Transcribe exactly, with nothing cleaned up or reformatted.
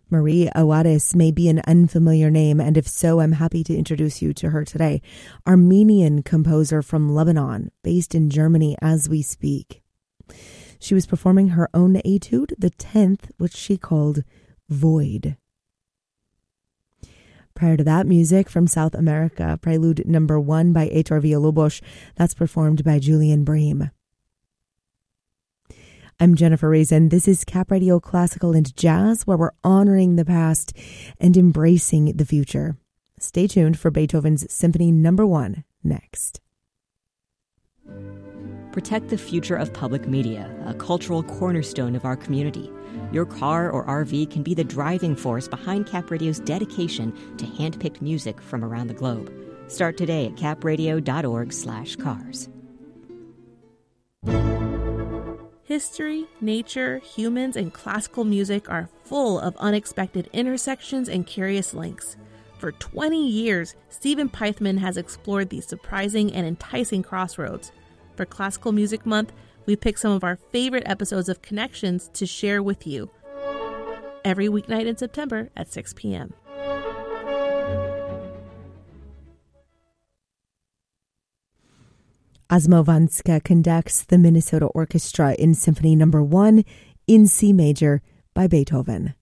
Marie Awadis may be an unfamiliar name, and if so, I'm happy to introduce you to her today. Armenian composer from Lebanon, based in Germany as we speak. She was performing her own etude, the tenth, which she called Void. Prior to that, music from South America, Prelude Number One by Heitor Villa-Lobos. That's performed by Julian Bream. I'm Jennifer Raisin. This is Cap Radio Classical and Jazz, where we're honoring the past and embracing the future. Stay tuned for Beethoven's Symphony Number One next. Protect the future of public media, a cultural cornerstone of our community. Your car or R V can be the driving force behind Cap Radio's dedication to hand-picked music from around the globe. Start today at capradio.org slash cars. History, nature, humans, and classical music are full of unexpected intersections and curious links. For twenty years, Stephen Pythman has explored these surprising and enticing crossroads. For Classical Music Month, we picked some of our favorite episodes of Connections to share with you. Every weeknight in September at six p.m. Asmo Vanska conducts the Minnesota Orchestra in Symphony Number One in C major by Beethoven.